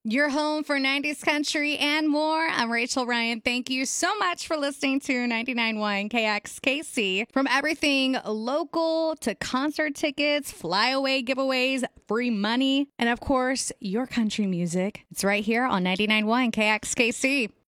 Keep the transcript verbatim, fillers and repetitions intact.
Your home for nineties country and more. I'm Rachel Ryan. Thank you so much for listening to ninety-nine point one K X K C. From everything local to concert tickets, flyaway giveaways, free money, and of course, your country music. It's right here on ninety-nine point one K X K C.